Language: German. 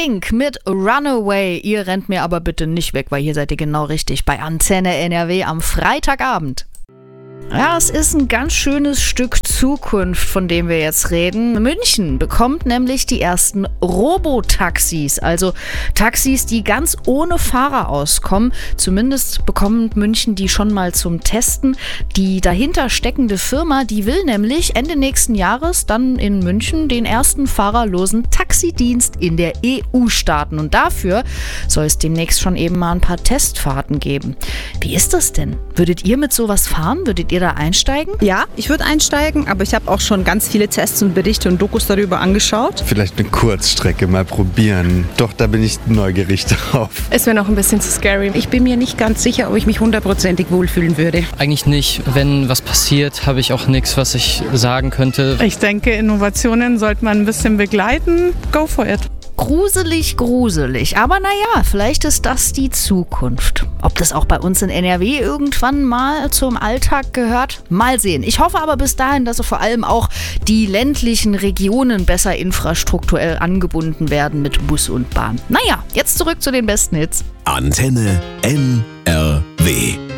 Pink mit Runaway. Ihr rennt mir aber bitte nicht weg, weil hier seid ihr genau richtig bei Antenne NRW am Freitagabend. Ja, es ist ein ganz schönes Stück Zukunft, von dem wir jetzt reden. München bekommt nämlich die ersten Robotaxis, also Taxis, die ganz ohne Fahrer auskommen. Zumindest bekommt München die schon mal zum Testen. Die dahinter steckende Firma, die will nämlich Ende nächsten Jahres dann in München den ersten fahrerlosen Taxidienst in der EU starten. Und dafür soll es demnächst schon eben mal ein paar Testfahrten geben. Wie ist das denn? Würdet ihr mit sowas fahren? Würdet ihr da einsteigen? Ja, ich würde einsteigen, aber ich habe auch schon ganz viele Tests und Berichte und Dokus darüber angeschaut. Vielleicht eine Kurzstrecke mal probieren. Doch, da bin ich neugierig drauf. Es wäre noch ein bisschen zu scary. Ich bin mir nicht ganz sicher, ob ich mich 100%ig wohlfühlen würde. Eigentlich nicht. Wenn was passiert, habe ich auch nichts, was ich sagen könnte. Ich denke, Innovationen sollte man ein bisschen begleiten. Go for it. Gruselig. Aber naja, vielleicht ist das die Zukunft. Ob das auch bei uns in NRW irgendwann mal zum Alltag gehört? Mal sehen. Ich hoffe aber bis dahin, dass vor allem auch die ländlichen Regionen besser infrastrukturell angebunden werden mit Bus und Bahn. Naja, jetzt zurück zu den besten Hits. Antenne NRW.